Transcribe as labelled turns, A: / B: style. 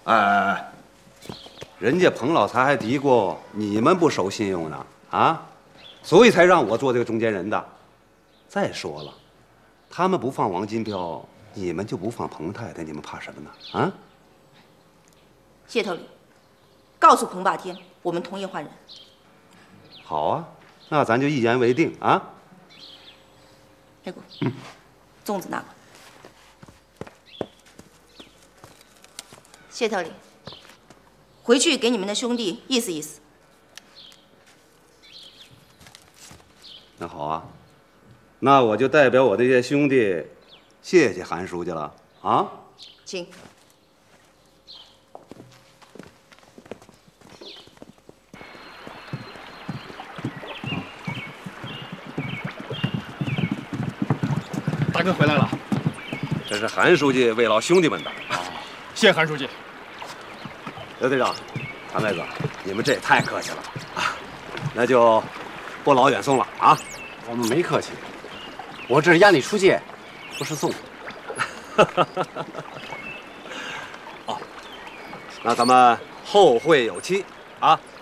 A: 哎，人家彭老财还嘀咕你们不守信用呢，啊，所以才让我做这个中间人的。再说了，他们不放王金彪，你们就不放彭太太，你们怕什么呢？啊？
B: 谢头领，告诉彭霸天，我们同意换人。
A: 好啊，那咱就一言为定啊。
B: 美姑，粽子拿过来。谢头领，回去给你们的兄弟意思意思。
A: 那好啊，那我就代表我这些兄弟，谢谢韩书记了啊。
B: 请。
C: 大哥回来了，
A: 这是韩书记慰劳兄弟们的。
C: 谢谢韩书记。
A: 刘队长，韩妹子，你们这也太客气了啊！那就不劳远送了啊！
D: 我们没客气，我这是押你出界，不是送。
A: 哦，那咱们后会有期啊！